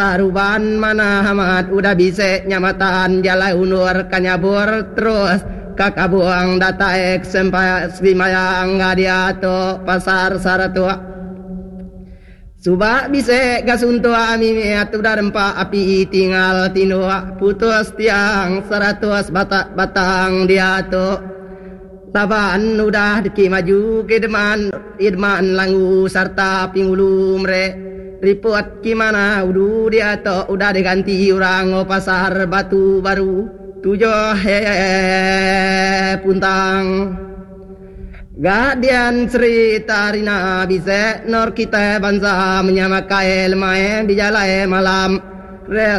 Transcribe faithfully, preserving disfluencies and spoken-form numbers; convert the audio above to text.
Aruban mana hamat udah bisa nyamatan jalan unur kanyabur terus kakabuang data ek sampai sebimayang ngadiato pasar saratua suba bisa gasuntua ami atu darempa api tinggal tinua putus tiang seratus batak batang diato laban udah diki maju ke deman idman langu sarta pingulu mre report gimana udah dia to udah diganti orang oh pasar batu baru tujuh hehehe puntang gadian cerita rina bisa nor kita bangsa menyamakai main di jalan malam rel